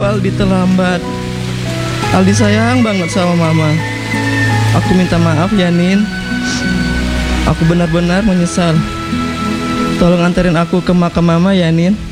Aldi terlambat. Aldi sayang banget sama mama. Aku minta maaf ya, Nin. Aku benar-benar menyesal. Tolong anterin aku ke makam mama ya, Nin.